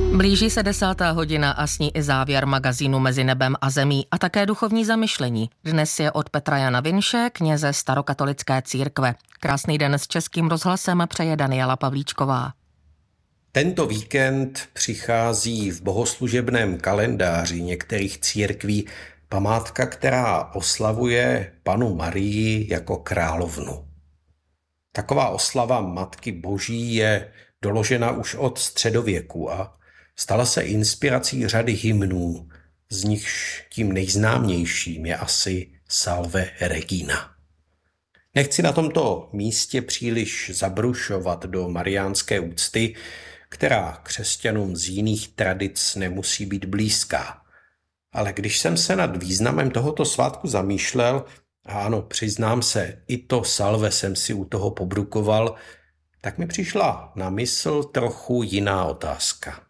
Blíží se 10. hodina a s ní i závěr magazínu Mezi nebem a zemí a také duchovní zamyšlení. Dnes je od Petra Jana Vinše, kněze starokatolické církve. Krásný den s Českým rozhlasem přeje Daniela Pavlíčková. Tento víkend přichází v bohoslužebném kalendáři některých církví památka, která oslavuje Pannu Marii jako královnu. Taková oslava Matky Boží je doložena už od středověku a stala se inspirací řady hymnů, z nichž tím nejznámějším je asi Salve Regina. Nechci na tomto místě příliš zabrušovat do mariánské úcty, která křesťanům z jiných tradic nemusí být blízká. Ale když jsem se nad významem tohoto svátku zamýšlel, a ano, přiznám se, i to salve jsem si u toho pobrukoval, tak mi přišla na mysl trochu jiná otázka.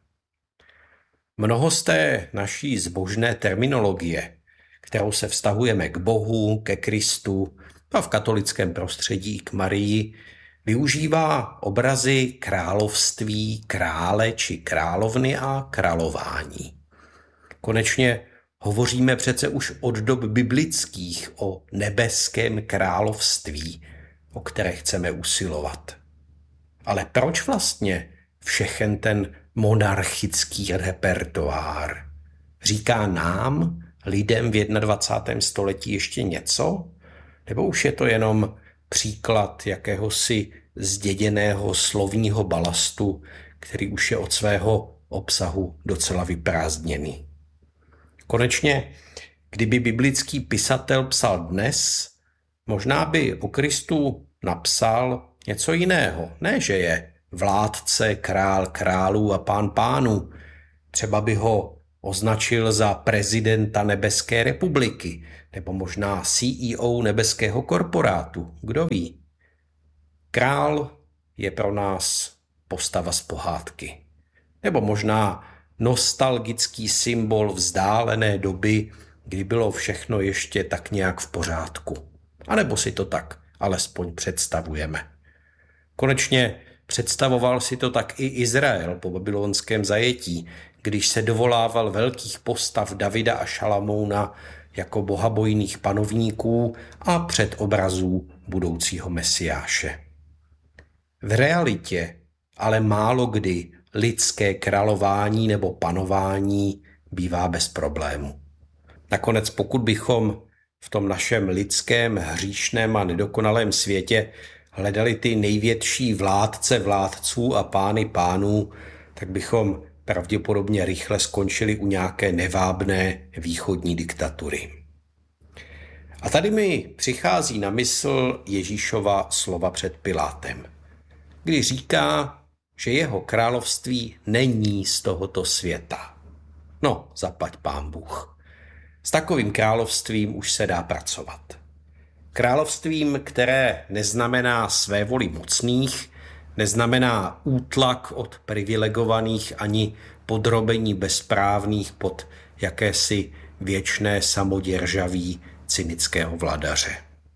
Mnoho z té naší zbožné terminologie, kterou se vztahujeme k Bohu, ke Kristu a v katolickém prostředí k Marii, využívá obrazy království, krále či královny a králování. Konečně hovoříme přece už od dob biblických o nebeském království, o které chceme usilovat. Ale proč vlastně všechen ten monarchický repertoár? Říká nám, lidem v 21. století ještě něco? Nebo už je to jenom příklad jakéhosi zděděného slovního balastu, který už je od svého obsahu docela vyprázdněný? Konečně, kdyby biblický pisatel psal dnes, možná by o Kristu napsal něco jiného. Ne, že je vládce, král králů a pán pánů. Třeba by ho označil za prezidenta Nebeské republiky, nebo možná CEO nebeského korporátu. Kdo ví? Král je pro nás postava z pohádky. Nebo možná nostalgický symbol vzdálené doby, kdy bylo všechno ještě tak nějak v pořádku. A nebo si to tak alespoň představujeme. Konečně představoval si to tak i Izrael po babylonském zajetí, když se dovolával velkých postav Davida a Šalamouna jako bohabojných panovníků a předobrazů budoucího mesiáše. V realitě ale málo kdy lidské králování nebo panování bývá bez problému. Nakonec pokud bychom v tom našem lidském, hříšném a nedokonalém světě hledali ty největší vládce vládců a pány pánů, tak bychom pravděpodobně rychle skončili u nějaké nevábné východní diktatury. A tady mi přichází na mysl Ježíšova slova před Pilátem, kdy říká, že jeho království není z tohoto světa. No, zaplať pán Bůh. S takovým královstvím už se dá pracovat. Královstvím, které neznamená své voli mocných, neznamená útlak od privilegovaných ani podrobení bezprávných pod jakési věčné samoděržaví cynického vladaře.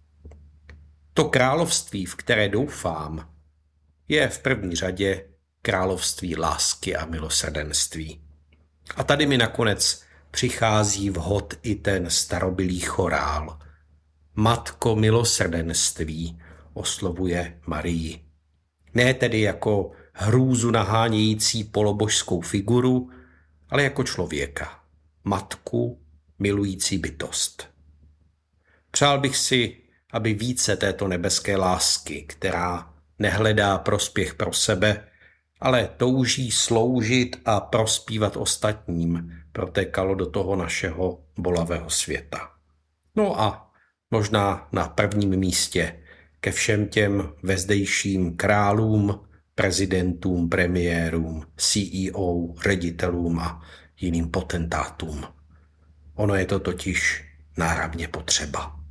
To království, v které doufám, je v první řadě království lásky a milosrdenství. A tady mi nakonec přichází vhod i ten starobylý chorál. Matko milosrdenství oslovuje Marii. Ne tedy jako hrůzu nahánějící polobožskou figuru, ale jako člověka. Matku milující bytost. Přál bych si, aby více této nebeské lásky, která nehledá prospěch pro sebe, ale touží sloužit a prospívat ostatním, protékalo do toho našeho bolavého světa. No a možná na prvním místě ke všem těm vezdejším králům, prezidentům, premiérům, CEO, ředitelům a jiným potentátům. Ono je to totiž náramně potřeba.